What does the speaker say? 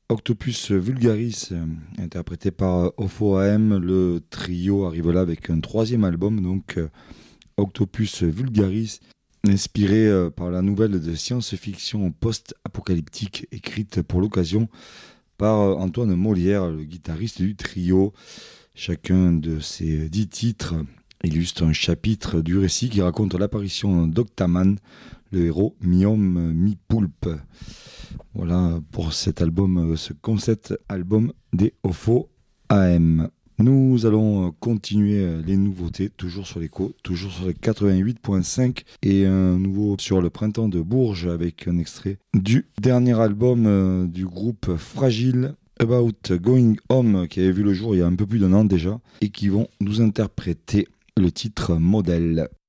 Octopus Vulgaris, interprété par OFO-AM. Le trio arrive là avec un troisième album, donc Octopus Vulgaris, inspiré par la nouvelle de science-fiction post-apocalyptique écrite pour l'occasion par Antoine Molière, le guitariste du trio. Chacun de ces 10 titres illustre un chapitre du récit qui raconte l'apparition d'Octaman, le héros mi-homme, mi-poulpe. Voilà pour cet album, ce concept album des OFO AM. Nous allons continuer les nouveautés, toujours sur l'écho, toujours sur les 88.5 et un nouveau sur le printemps de Bourges avec un extrait du dernier album du groupe Fragile, About Going Home, qui avait vu le jour il y a un peu plus d'un an déjà et qui vont nous interpréter le titre Modèle.